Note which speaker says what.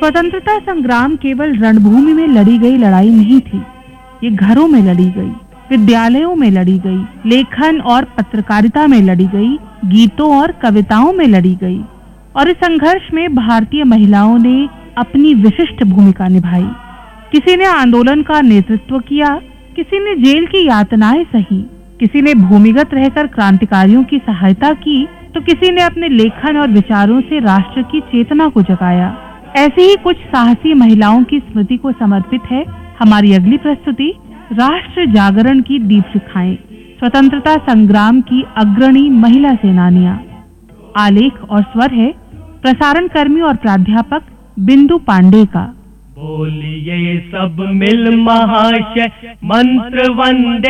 Speaker 1: स्वतंत्रता संग्राम केवल रणभूमि में लड़ी गई लड़ाई नहीं थी, ये घरों में लड़ी गई, विद्यालयों में लड़ी गई, लेखन और पत्रकारिता में लड़ी गई, गीतों और कविताओं में लड़ी गई। और इस संघर्ष में भारतीय महिलाओं ने अपनी विशिष्ट भूमिका निभाई। किसी ने आंदोलन का नेतृत्व किया, किसी ने जेल की यातनाएं सही, किसी ने भूमिगत रहकर क्रांतिकारियों की सहायता की, तो किसी ने अपने लेखन और विचारों से राष्ट्र की चेतना को जगाया। ऐसी ही कुछ साहसी महिलाओं की स्मृति को समर्पित है हमारी अगली प्रस्तुति, राष्ट्र जागरण की दीपशिखाएं, स्वतंत्रता संग्राम की अग्रणी महिला सेनानियां। आलेख और स्वर है प्रसारण कर्मी और प्राध्यापक बिंदु पांडे का।
Speaker 2: बोलिए सब मिल महाशय मंत्र वंदे